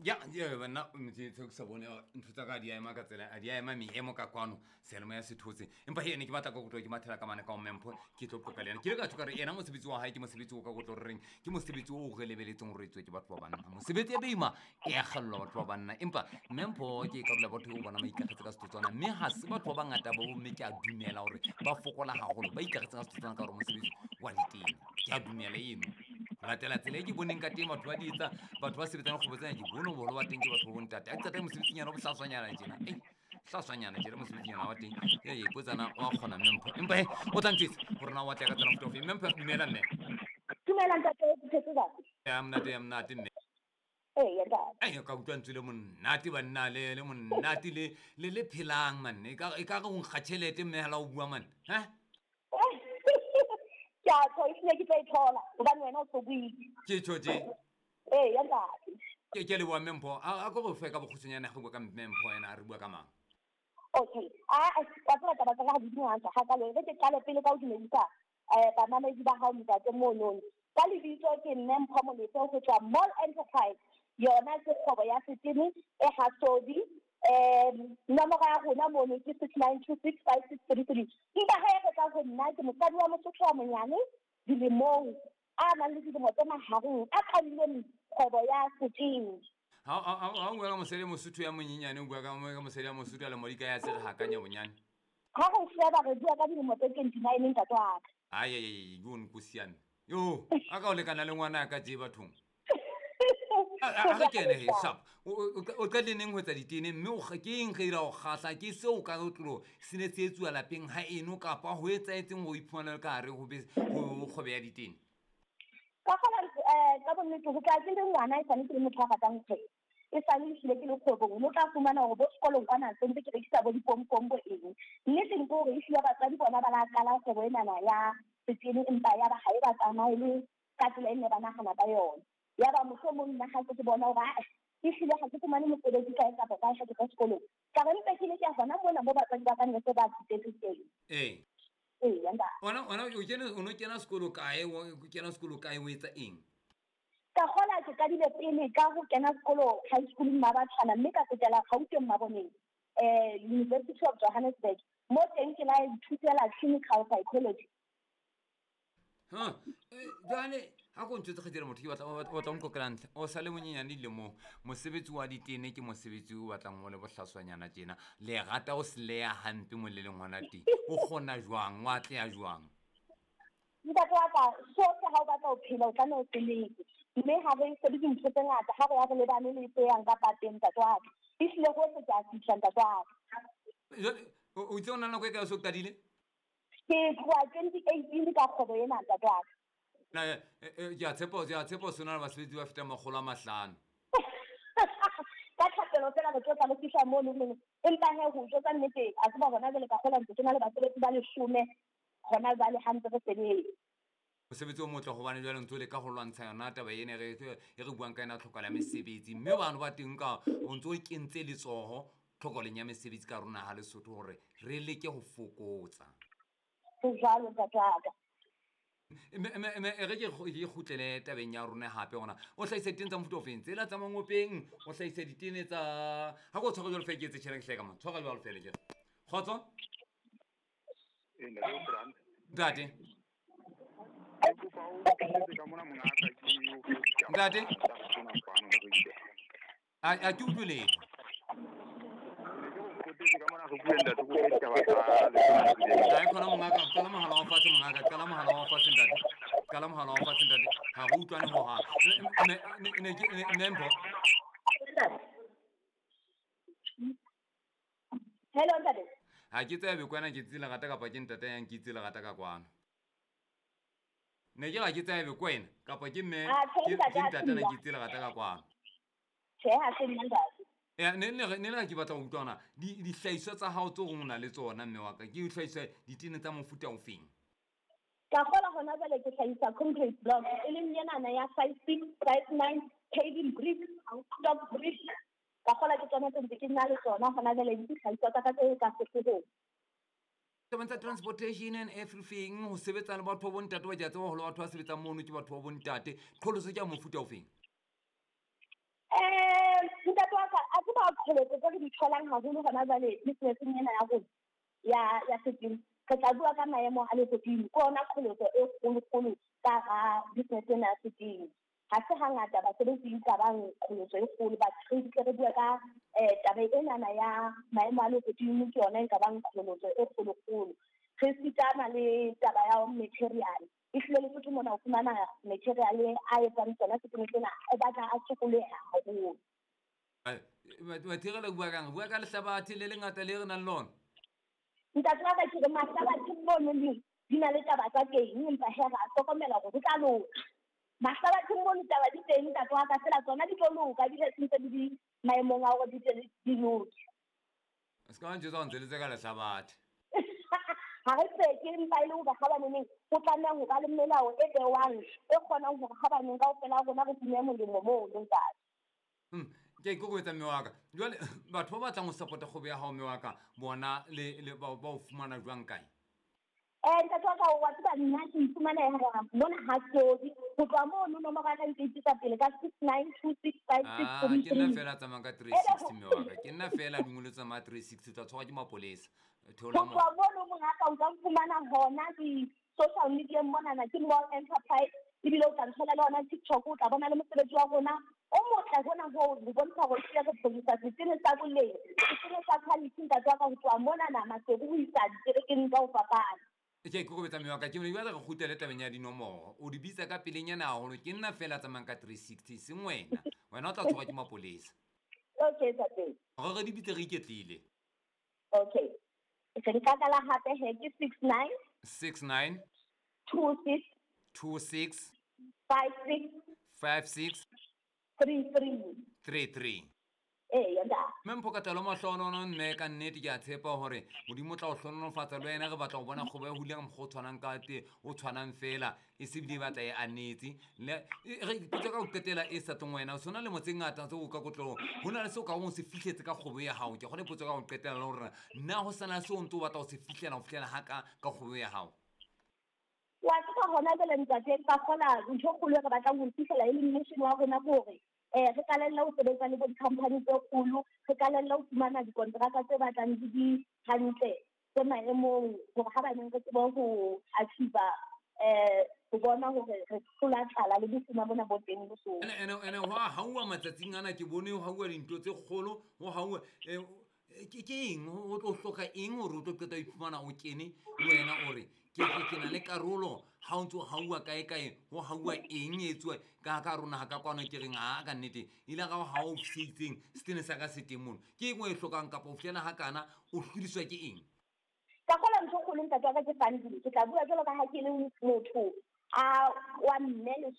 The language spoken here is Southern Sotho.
ya bana mtse sa bone ntutsa ka dia ema ka tsela a dia ema emo ka kwano selemo ya sethotse empa he ne ke batla ka go tlo ke mathela ka mane ka o mempo ke tlo qoka lena ke le ka tshwara ena mosebetsi wa hae ke mosebetsi o ka go tlo reng ke mosebetsi o go lebeletseng go retswe ke batho ba banna mosebetsi e beima e a kgallo batho ba banna empa mempo ke ka rela batho go bona maikagetse ka setsotswana mme ha se batho ba bangata ba bo mme ke a dumela hore ba fokola haholo ba ikagetse ka setsotswana ka hore mosebetsi wa diteng ke a dumela eno latela tsela e ke boneng ka teng batho ba di etsa batho ba sebetsang go botsana ke bone bolo wa teng ke batho ba bontate a tsata mosebetsing o bohlaswanyana tjena hlaswanyana tjena mosebetsing wa teng ipotsana wa kgona mempo empa he o tla ntjwetsa hore na wa tla ka tsela mofuta ofe mempo dumela mme dumela ntate phetse ba ya mnate mme ya ntate ka utlwa ntswe le monnate banna le monnate le phelang manne e ka ga o nkga tšhelete mme hala o bua manne ke a tshwa ke tla ithola gobane wena o tsobuile ke tšhoje ya ntate ke le bua mempo a go go fe ka bokgutshwanyana go bua ka mempo ena a re bua ka mang okay wa tsela taba tsa ga di ngata ga ka le ke qale pele ka o dumedisa bamamedi ba hao ntate mono ka lebitso ke mempo molefe go tswa Mall Enterprise yona ke kgwebo ya setene e hasodi nomoro ya rona mono ke 69265633 nka ga ya ka go nna ke mosadi wa mosotho wa monyane dilemong a nang le dilemo tse mahareng a qalileng kgwebo ya setene ha o bua ka mosadi mosotho ya monyenyane o bua ka mosadi ya mosotho a le modika ya sere hakanya bonyane ha go sheba re bua ka dilemo tse 29 ntate wa ka ai go nkosiane yo a ka o lekana le ngwana ka tse bathong a re kene he sharp o ka leneng ho etsa ditene mme o ga ke eng ge ira o gahla ke se o ka go tlo sine tsetsuwa lapeng ha eno kapa ho etsaetseng go iphumana ka hare go kgobe ya ditene ka gona ka bonnete go tla ke le ngwana e sane ke le motho a ratang kgwebo e sane le hlile ke le kgwebong mo tla fumana gore bo sekolong kwana sentse ke rekisa bo dipompompo eng nneteng ke gore e hlile batswadi bona ba la qala kgwebo enana ya setene empa ya ba ga e ba tsamaye le ka tsela e ne ba nagana ka yona ya ba mohlomong nna ga ke bona gore e hlile ga ke fumane mosebetsi ka e kapa ka ga ke ka sekolong ka ba ntse ke le ke a gona mona mo batswadi ba ka nne se ba thutetse teng ya nda ona o no kena sekolo kae o kena sekolo kae o etsa eng ka gola ke ka dile pele ka go kena sekolo high school Mmabatshwana mme ka fetela Gauteng Maboneng University of Johannesburg mo teng ke la ithutela clinical psychology jane ha go ntse ga dira motho ke batla nko klantla o sa le monyenyane le mo mosebetsi wa ditene ke mosebetsi o batlang mo le bohlaswanyana tjena le gata o se le ya hampe mo le leng hona teng o gona jwang wa tle ya jwang ntate wa ka so se ha o batla o phela o tla o tseletse mme ha re se di ntse ngata ha re ya re le bane le tse yang ka pateng ntate wa ka e hlile go se tla fihla ntate wa ka o itse ona nako e ka so qadile ke tloa 2018 ka kgwebo ena ntate wa ka na ya tshepo sona basebetsi ba feta 500 ka thapelo tsela re tla le fihla mo le empa he go tsa nnete a se ba bona le ka gola ntse ke na le basebetsi ba 10 gona ba le 100 mosebetsi o motle go bane jwale ntse le ka go lwantsha yona taba ene e re buang ka ena tlhokala mesebetsi mme bana ba teng ka o ntse o kentse letsogo tlhokoleng ya mesebetsi ka rona ha Lesotho hore re leke go fokotsa jalo tata re ke khutlele tabeng ya rona hape gona o hlaise ditene tsa mofuta ofeng tsela tsa mangopeng o hlaise ditene tsa ha go tshwara jalo feke tse tšheleng hle ka mo tshwara jalo fele ke khotso date date a ke utlwile ai khona mongaka qala mohala wa fatshe mongaka qala mohala wa fatshe ntate qala mohala wa fatshe ntate ha go utlwane ho ha mempo hello ntate ha ke tsebe kwana ke tsile gata kapa ke ntate yang ke tsile gata ka kwana ne ke ga ke tsebe kwena kapa ke mme ke ntate na ke tsile gata ka kwana ha se ntate ne le ke batla go utlwana di hlaiswa tsa hao tse go ngona le tsona mme wa ka ke hlaiswa ditene tsa mofuta o feng ka gola gona jale ke hlaisa concrete block e leng yana ya 56 59 paving bricks stop brick ka gola ke tsona tse ke nna le tsona gona jale di hlaiswa tsa ka tse ka setšong tsa transportation and everything ho sebetsa le batho ba bontate ba jatse ba holo batho ba sebetsa mono ke batho ba bontate tlholoso ke mofuta o feng dikgolotso tse re di tholang haholo hona jwale business-eng ena ya rona ya setimo re tla bua ka maemo a lehodimo ke yona kgolotso e kgolo-kgolo ka hara business ena ya setimo ha se hangata basebetsi ka bang kgolotso e kgolo but re bua ka taba enana ya maemo a lehodimo ke yona e ka bang kgolotso e kgolo-kgolo re sitana le taba ya material ehlile le setho mona o fumana material a etsang tsona setimo tsena e batla a sokoleha haholo material bua ka lehlabathe le lengata le re nang le lona ntate wa ka ke re mahlabathe mono di na le taba tsa teng empa he ra hlokomela hore di tla loka mahlabathe mono taba di teng ntate wa ka fela tsona di tlo loka di sentse di maemong a hore di loke se ka ntse tsa ntse le tse ka lehlabathe ha re tseke empa e le hore ga baneng go tlameha ho ba le melao e bewang e kgonang hore ga baneng kaofela rona re tsenya molemo moo le ntate ke ikokobetsa mme wa ka jwale batho ba batlang ho support-a kgobo ya hao mme wa ka bona le ba o fumana jwang kae ntate wa ka wa tseba nna ke ifumana mona ha sodi go tloha moo no nomoro ya ka ntse itsa pele ka 69265633 ke nna fela tsamayng ka 360 mme wa ka ke nna fela dingolo tsamaya 360 tsa tshwarwa ke mapolesa go tloha moo no mongaka o ka fumana hona di-social media monana ke Mall Enterprise ebile o tla nthola le ona TikTok o tla bona le mosebetsi wa rona o motle hona hoo re bontsha gore ke re phedisa setene sa boleng setene sa quality ntate wa ka go tloha monana masedi ho isa diterekeng tsa ho fapana ke ikokobetsa mme wa ka ke mo ibala re khutele tabeng ya dinomoro o di bitsa ka pelenyana haholo ke nna fela tsamayng ka 360 seng wena o tla tshwarwa ke mapolesa okay tate re di bitse re iketlile okay se di kakala hape he ke 69 26 26 56 56 33 yanda mempho ka talo mahlono nne ka nnete ke a tshepa hore modimo tla o hlononofatsa le wena re batla go bona kgobo ya hulang mokgwa o tshwanang ka te o tshwanang fela e se bile batla e anetse re pitsa ka go qetela e sa tong wena o sona le motse ngata tse o ka kotlo ho na le se o ka go se fihletse ka kgobo ya hao ke gone potso ka go qetela le hore nna go sana se o ntse o batla go se fihlela go fihlela haka ka kgobo ya hao wa tsaka hona jale ntate ka kgola ntho kgolo re batlang ho fihlela e le mission wa rona gore re kalella ho sebetsa le bo di-company tse kgolo re kalella ho fumana dikontraka tse batlang di hantle tse maemong gore ga baneng re tsebe ho achieve go bona hore re hlola tlala le bofuma bona bo teng bosong ene wa haua matsatsing ana ke bone ho haua dintho tse kgolo ho haua ke eng o tlo hloka eng hore o tlo qeta ho iphumana o kene le wena ore ke na le karolo ha o ntse o haua kae ho haua eng e etswa ka rona ha ka kwano ke reng ka nnete ile ga ha o fitseng setene sa ka setemono ke eng o e hlokang kapa o fihlela hakana o hlodiswa ke eng ka kgola ntho kgolo ntate wa ka ke fundile ke tla bua jalo ka ha ke le motho a wa mme le